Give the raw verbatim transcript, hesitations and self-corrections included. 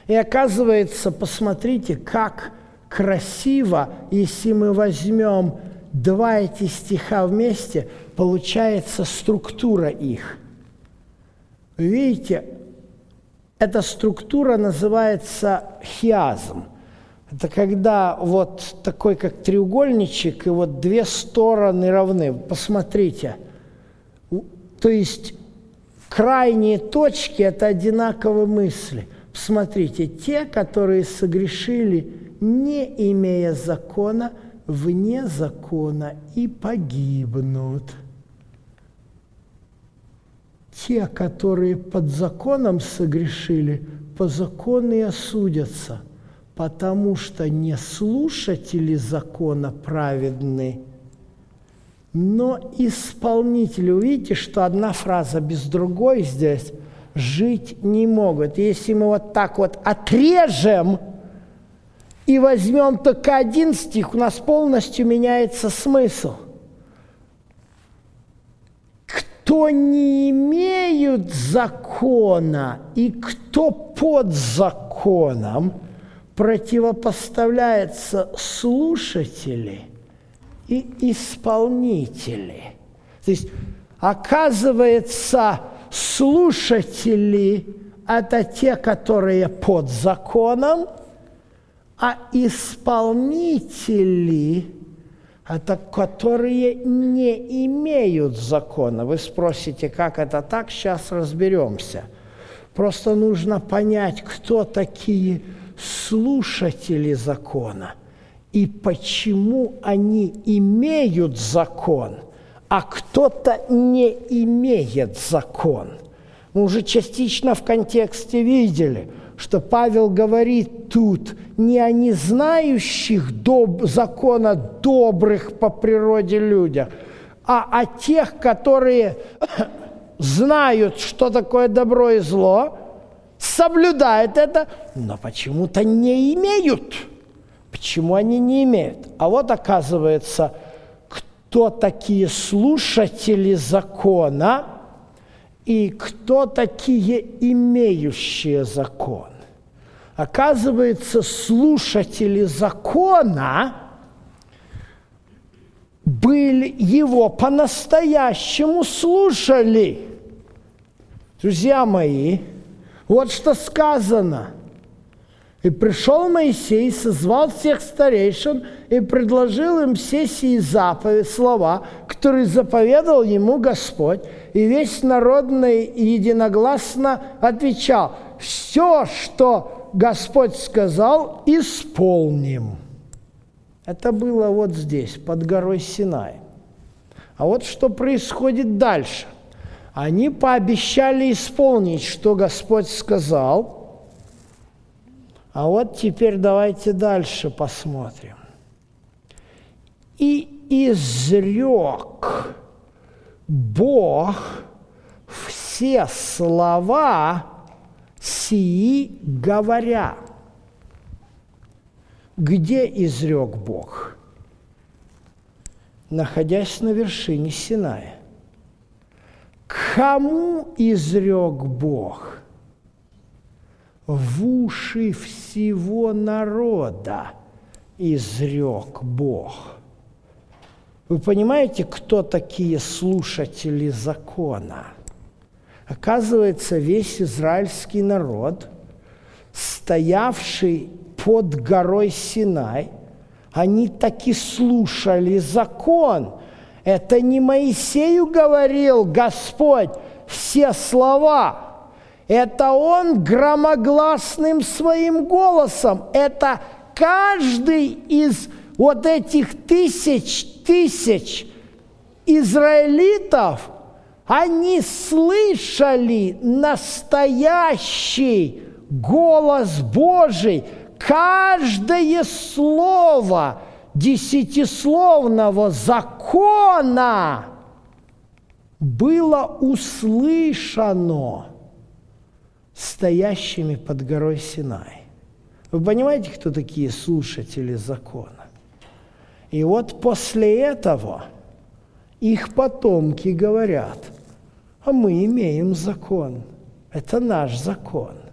И оказывается, посмотрите, как красиво, если мы возьмем два эти стиха вместе, получается структура их. Вы видите, эта структура называется хиазм. Это когда вот такой, как треугольничек, и вот две стороны равны. Посмотрите. То есть крайние точки – это одинаковые мысли. Посмотрите, те, которые согрешили, не имея закона, вне закона и погибнут. Те, которые под законом согрешили, по закону и осудятся, потому что не слушатели закона праведны, но исполнители. Увидите, что одна фраза без другой здесь жить не могут. Если мы вот так вот отрежем и возьмем только один стих, у нас полностью меняется смысл. Кто не имеют закона и кто под законом, противопоставляются слушатели и исполнители. То есть, оказывается, слушатели – это те, которые под законом, а исполнители – это которые не имеют закона. Вы спросите, как это так? Сейчас разберемся. Просто нужно понять, кто такие слушатели закона и почему они имеют закон, а кто-то не имеет закон. Мы уже частично в контексте видели, что Павел говорит тут не о незнающих доб- закона добрых по природе людях, а о тех, которые знают, что такое добро и зло, соблюдают это, но почему-то не имеют. Почему они не имеют? А вот оказывается, кто такие слушатели закона и кто такие имеющие закон. Оказывается, слушатели закона были его по-настоящему слушали. Друзья мои, вот что сказано. «И пришел Моисей, созвал всех старейшин и предложил им все сии заповеди, слова, которые заповедал ему Господь. И весь народ единогласно отвечал: все, что Господь сказал, исполним». Это было вот здесь, под горой Синай. А вот что происходит дальше. Они пообещали исполнить, что Господь сказал. А вот теперь давайте дальше посмотрим. «И изрек Бог все слова сии говоря». Где изрек Бог? Находясь на вершине Синая. Кому изрек Бог? В уши всего народа изрек Бог. Вы понимаете, кто такие слушатели закона? Оказывается, весь израильский народ, стоявший под горой Синай, они таки слушали закон. Это не Моисею говорил Господь все слова. Это он громогласным своим голосом. Это каждый из вот этих тысяч, тысяч израилитов, они слышали настоящий голос Божий. Каждое слово десятисловного закона было услышано стоящими под горой Синай. Вы понимаете, кто такие слушатели закона? И вот после этого их потомки говорят: а мы имеем закон, это наш закон.